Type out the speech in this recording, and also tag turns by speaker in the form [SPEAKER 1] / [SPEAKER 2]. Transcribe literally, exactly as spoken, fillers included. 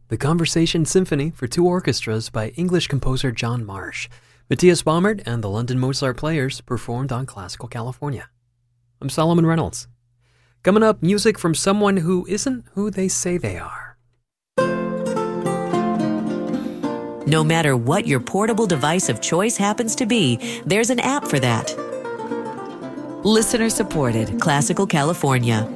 [SPEAKER 1] The Conversation Symphony for two orchestras by English composer John Marsh. Matthias Baumert and the London Mozart Players performed on Classical California. I'm Solomon Reynolds. Coming up, music from someone who isn't who they say they are.
[SPEAKER 2] No matter what your portable device of choice happens to be, there's an app for that. Listener supported, Classical California.